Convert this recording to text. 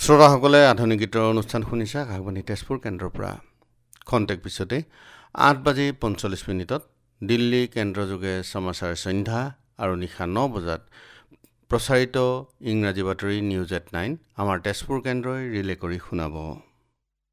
শ্ৰোতাসকলে আধুনিক গীতৰ অনুষ্ঠান শুনিছে আকাশবাণী তেজপুৰ কেন্দ্ৰৰ পৰা। খন্তেক পিছতে 8:45 দিল্লী কেন্দ্ৰযোগে সমাচাৰ সন্ধ্যা আৰু নিশা 9 বজাত প্ৰচাৰিত ইংৰাজী বাতৰি নিউজ এট 9 আমাৰ তেজপুৰ কেন্দ্ৰই ৰিলে কৰি শুনাব।